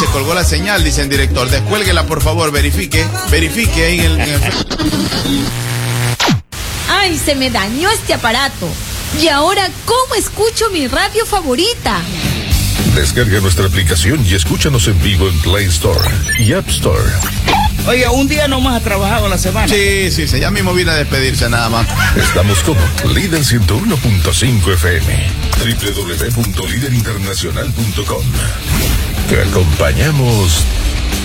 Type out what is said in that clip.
se colgó la señal, dice el director. Descuélguela, por favor, verifique ahí en el... Ay, se me dañó este aparato. ¿Y ahora cómo escucho mi radio favorita? Descarga nuestra aplicación y escúchanos en vivo en Play Store y App Store. Oiga, un día nomás ha trabajado la semana. Sí, ya mismo vine a despedirse nada más. Estamos como Líder 101.5 FM, www.liderinternacional.com. Te acompañamos